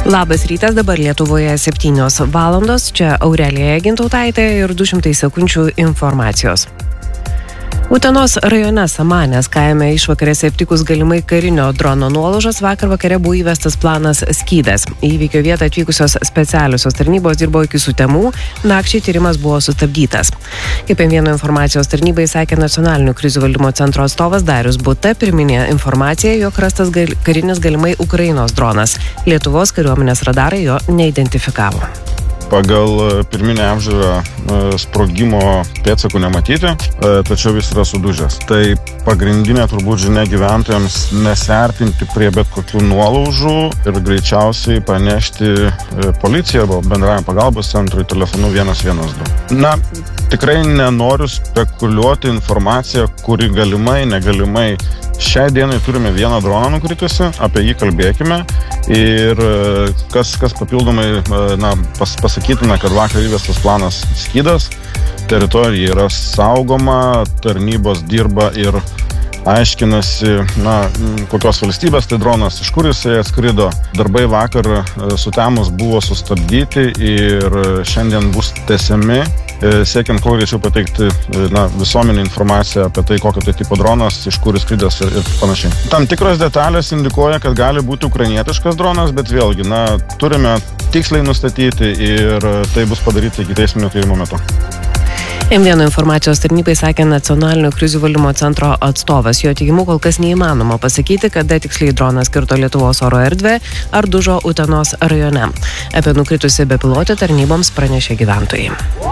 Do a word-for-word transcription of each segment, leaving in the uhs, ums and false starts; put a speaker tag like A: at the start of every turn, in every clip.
A: Labas rytas, dabar Lietuvoje septynios valandos, čia Aurelija Gintautaitė ir du šimtai sekundžių informacijos. Utenos rajone Samanės kaime išvakarėse aptikus galimai karinio drono nuolaužas, vakar vakare buvo įvestas planas Skydas. Į įvykio vietą atvykusios specialiosios tarnybos dirbo iki sutemų, nakčiai tyrimas buvo sustabdytas. Kaip M vienas informacijos tarnybai sakė nacionalinių krizių valdymo centro atstovas Darius Buta, pirminė informacija, jog rastas gal, karinis galimai Ukrainos dronas. Lietuvos kariuomenės radarai jo neidentifikavo.
B: Pagal pirminę apžiūrą sprogimo pėdsakų nematyti, tačiau jis yra sudužęs. Tai pagrindinė turbūt žinia gyventojams nesiartinti prie bet kokių nuolaužų ir greičiausiai pranešti policiją arba bendrajam pagalbos centrui telefonu vienas vienas du. Na, tikrai nenoriu spekuliuoti informaciją, kuri galimai, negalimai. Šiai dienai turime vieną droną nukritusi, apie jį kalbėkime ir kas, kas papildomai na, pas, pasakytume, kad vakar įvestas planas Skydas, teritorija yra saugoma, tarnybos dirba ir aiškinasi, na, kokios valstybės tai dronas, iš kur jisai atskrido. Darbai vakar sutemus buvo sustabdyti ir šiandien bus tęsiami, siekiant kuo greičiau pateikti na, visuomenį informaciją apie tai, kokio tai tipo dronas, iš kur skridęs ir, ir panašiai. Tam tikros detalės indikuoja, kad gali būti ukrainietiškas dronas, bet vėlgi, na, turime tiksliai nustatyti ir tai bus padaryti ikiteisminio tyrimo metu.
A: M vienas informacijos tarnybai sakė nacionalinio krizių valdymo centro atstovas. Jo teigimu kol kas neįmanoma pasakyti, kada tiksliai dronas kirto Lietuvos oro erdvę ar dužo Utenos rajone. Apie nukritusį bepilotį tarnyboms pranešė gyventojai.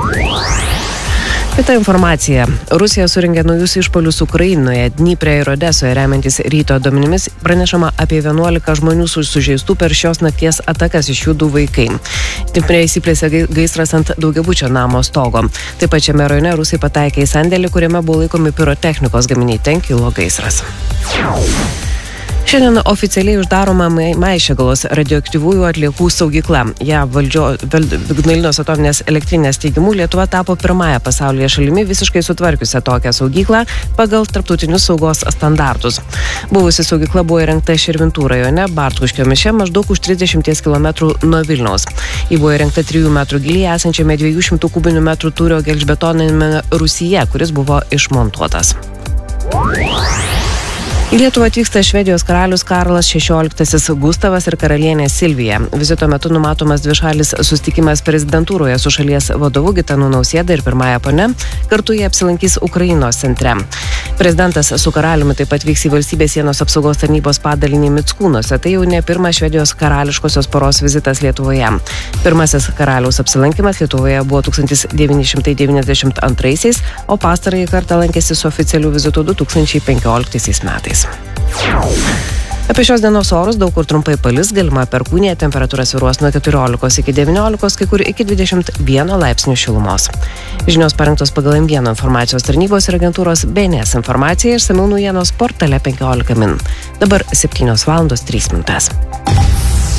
A: Kita informacija. Rusija surengė naujus išpuolius Ukrainoje, Dnypre ir Odesoje, remiantis ryto duomenimis, pranešama apie vienuolika žmonių sužeistų per šios nakties atakas, iš jų du vaikai. Dnypre įsiplėsė gaisras ant daugiabučio namo stogo. Taip pat šiame rajone rusai pataikė į sandėlį, kuriame buvo laikomi pirotechnikos gaminiai. Ten kilo gaisras. Šiandien oficialiai uždaroma Maišiagalos radioaktyvųjų atliekų saugykla. Ja valdžio Ignalinos atominės elektrinės teigimu Lietuva tapo pirmąją pasaulyje šalimi visiškai sutvarkiusią tokią saugyklą pagal tarptautinius saugos standartus. Buvusi saugykla buvo įrengta Širvintų rajone, Bartkuškio miške, maždaug už trisdešimties kilometrų nuo Vilniaus. Ji buvo įrengta trijų metrų gylyje esančiame dviejų šimtų kubinių metrų tūrio gelžbetoniniame rūsyje, kuris buvo išmontuotas. Į Lietuvą atvyksta Švedijos karalius Karlas šešioliktasis Gustavas ir karalienė Silvija. Vizito metu numatomas dvišalis susitikimas prezidentūroje su šalies vadovu Gitanu Nausėda ir pirmąja ponia. Kartu jie apsilankys Ukrainos centre. Prezidentas su karaliumi taip pat vyks į valstybės sienos apsaugos tarnybos padalinį Mickūnuose. Tai jau ne pirmas Švedijos karališkosios poros vizitas Lietuvoje. Pirmasis karaliaus apsilankimas Lietuvoje buvo tūkstantis devyni šimtai devyniasdešimt antraisiais, o pastarąjį kartą lankėsi su oficialiu vizitu du tūkstančiai penkioliktaisiais metais. Apie šios dienos orus daug kur trumpai palis, galima perkūnija, temperatūra svyruos nuo keturiolikos iki devyniolikos, kai kur iki dvidešimt vieno laipsnių šilumos. Žinios parengtos pagal M vienas informacijos tarnybos ir agentūros B N S informacija, išsamiau naujienos portale penkiolika min. Dabar septynios valandos trys minutės.